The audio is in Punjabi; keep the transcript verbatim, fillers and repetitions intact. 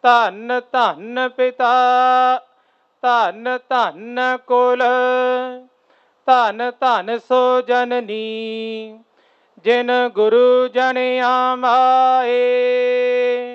ਧੰਨ ਧੰਨ ਪਿਤਾ ਧੰਨ ਧੰਨ ਕੁਲ ਧੰਨ ਧੰਨ ਸੋ ਜਨਨੀ ਜਿਨ ਗੁਰੂ ਜਨ ਆਮਾਏ।